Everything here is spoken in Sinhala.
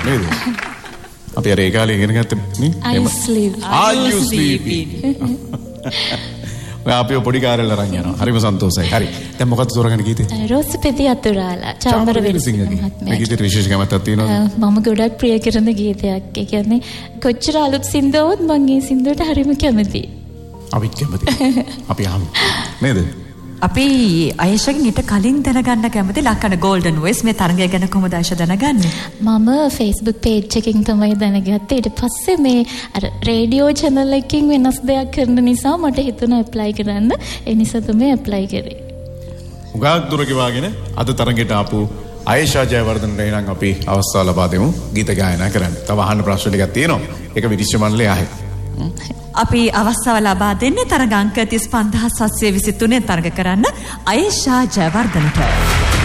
නේද? අපි අර ඒ කාලේ ඉගෙන ගත්ත නේ? Are you sleeping? අපි පොඩි කාර්යවල අරන් යනවා. හරිම සන්තෝෂයි. හරි. දැන් මොකක්ද තෝරගන්න ගීතේ? රෝසපෙති අතුරාලා. චාමර වෙනසිංහගේ. මේ ගීතේ විශේෂ කැමැත්තක් තියෙනවද? මම ගොඩක් ප්‍රිය කරන ගීතයක්. ඒ කියන්නේ කොච්චර අලුත් සින්දුවොත් මම මේ සින්දුවට හරිම කැමතියි. අපිත් කැමතියි. අපි අහමු. නේද? අපි අයෂගෙන් ඊට කලින් දැනගන්න කැමති ලක්කන ගෝල්ඩන් වොයිස් මේ තරගය ගැන කොහොමද අයෂ දැනගන්නේ? මම Facebook page එකකින් තමයි දැනගත්තේ. ඊට පස්සේ මේ අර රේඩියෝ channel එකකින් වෙනස් දෙයක් කරන නිසා මට හිතුණා apply කරන්න. ඒ නිසා තමයි apply කරේ. උගාක් දුර ගෙවාගෙන අද තරගෙට ආපු අයෂා ජයවර්ධනට එනම් අපි අවස්ථාව ලබා දෙමු ගීත ගායනා කරන්න. තව අහන්න ප්‍රශ්න ටිකක් තියෙනවා. ඒක විනිශ්චය මණ්ඩලය ආයේ. අපි අවස්ථාව ලබා දෙන්නේ තරග අංක 35723 තරග කරන්න අයෂා ජයවර්ධනට.